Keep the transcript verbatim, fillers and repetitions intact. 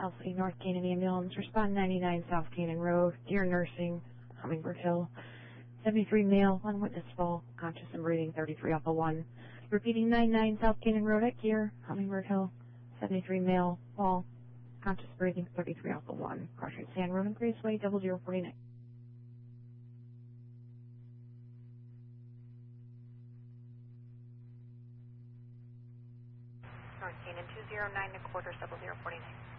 Alpha eight North Canaan Ambulance, respond ninety-nine South Canaan Road, Gear Nursing, Hummingbird Hill. seventy-three male, one witness fall, conscious and breathing, thirty-three Alpha one. Repeating ninety-nine South Canaan Road at Gear, Hummingbird Hill. seventy-three male, fall, conscious breathing, thirty-three Alpha one. Crossing Sand Road and Graceway, double zero forty-nine. North Canaan two zero nine and a quarter, double zero forty-nine.